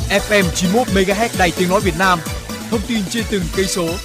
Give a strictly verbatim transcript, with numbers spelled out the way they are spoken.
ép em chín mươi mốt mê ga héc Đài Tiếng nói Việt Nam. Thông tin trên từng cây số.